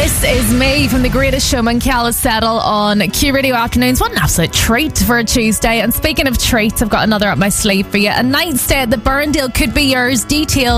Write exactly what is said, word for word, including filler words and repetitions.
This is me from The Greatest Showman, Callus Settle on Q Radio Afternoons. What an absolute treat for a Tuesday. And speaking of treats, I've got another up my sleeve for you. A night stay at the Burndale could be yours. Details